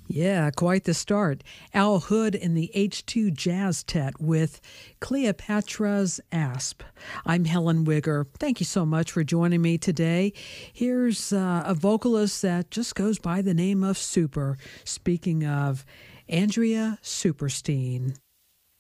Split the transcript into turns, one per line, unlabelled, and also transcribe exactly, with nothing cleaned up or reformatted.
Yeah, quite the start. Al Hood in the H two Jazz Tet with Cleopatra's Asp. I'm Helen Wigger. Thank you so much for joining me today. Here's uh, a vocalist that just goes by the name of Super. Speaking of Andrea Superstein.